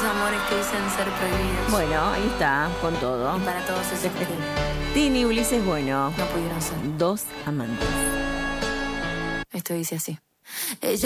amores que dicen ser prohibidos. Bueno, ahí está, con todo. Y para todos esos que Tini Ulises Bueno. no pudieron ser. Dos amantes. Esto dice así. Ella